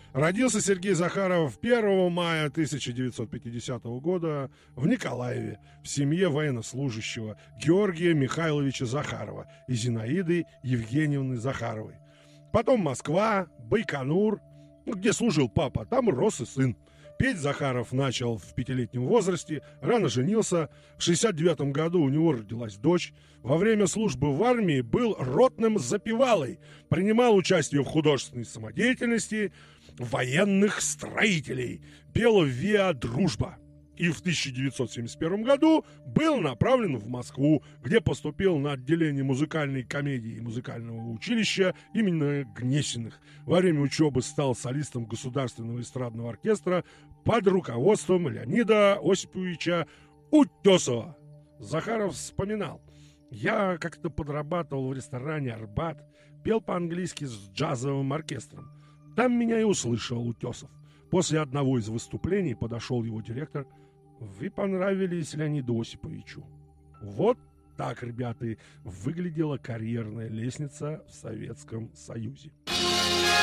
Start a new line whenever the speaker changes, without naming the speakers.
Родился Сергей Захаров 1 мая 1950 года в Николаеве в семье военнослужащего Георгия Михайловича Захарова и Зинаиды Евгеньевны Захаровой. Потом Москва, Байконур, где служил папа, там рос и сын. Петь Захаров начал в 5-летнем возрасте, рано женился. В 1969 году у него родилась дочь. Во время службы в армии был ротным запевалой. Принимал участие в художественной самодеятельности военных строителей. Пел в ВИА «Дружба». И в 1971 году был направлен в Москву, где поступил на отделение музыкальной комедии и музыкального училища имени Гнесиных. Во время учебы стал солистом Государственного эстрадного оркестра под руководством Леонида Осиповича Утесова. Захаров вспоминал: «Я как-то подрабатывал в ресторане «Арбат», пел по-английски с джазовым оркестром. Там меня и услышал Утесов. После одного из выступлений подошел его директор: «Вы понравились Леониду Осиповичу». Вот так, ребята, выглядела карьерная лестница в Советском Союзе.